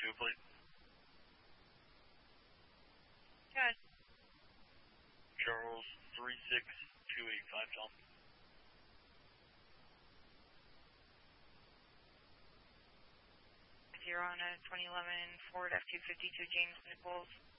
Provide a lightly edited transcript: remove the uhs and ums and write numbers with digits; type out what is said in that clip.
2, please. Good. Charles 36285, Tom. You're on a 2011 Ford F-252 James Nichols.